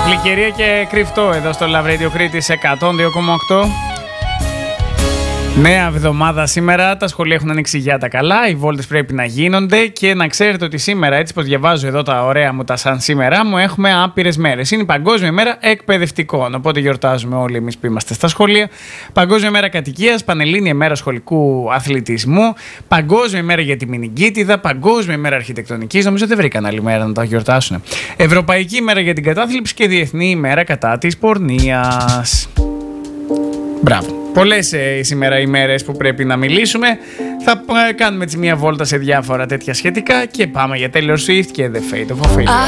Φλικερία και κρυφτό εδώ στο Love Radio Κρήτης 102,8. Νέα εβδομάδα σήμερα, τα σχολεία έχουν ανοίξει για τα καλά, οι βόλτες πρέπει να γίνονται και να ξέρετε ότι σήμερα, έτσι πως διαβάζω εδώ τα ωραία μου τα σαν σήμερα μου, έχουμε άπειρες μέρες. Είναι η Παγκόσμια Μέρα Εκπαιδευτικών, οπότε γιορτάζουμε όλοι εμείς που είμαστε στα σχολεία. Παγκόσμια Μέρα Κατοικίας, Πανελλήνια Μέρα Σχολικού Αθλητισμού, Παγκόσμια Μέρα για τη Μηνυγκίτιδα, Παγκόσμια Μέρα Αρχιτεκτονικής, νομίζω δεν βρήκαν άλλη μέρα να τα γιορτάσουν. Ευρωπαϊκή Μέρα για την Κατάθλιψη και Διεθνή Μέρα κατά της πορνείας. Μπράβο. Πολλές σήμερα οι μέρες που πρέπει να μιλήσουμε. Θα κάνουμε έτσι μια βόλτα σε διάφορα τέτοια σχετικά και πάμε για Taylor Swift και The Fate of Ophelia.